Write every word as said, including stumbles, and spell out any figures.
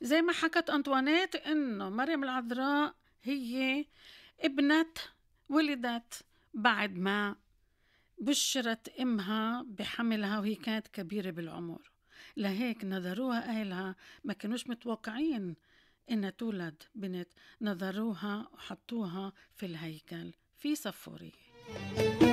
زي ما حكت أنطوانيت إنه مريم العذراء هي ابنة ولدت بعد ما بشرت إمها بحملها وهي كانت كبيرة بالعمر، لهيك نظروها أهلها ما كانوش متوقعين إنها تولد بنت، نظروها وحطوها في الهيكل في صفورية.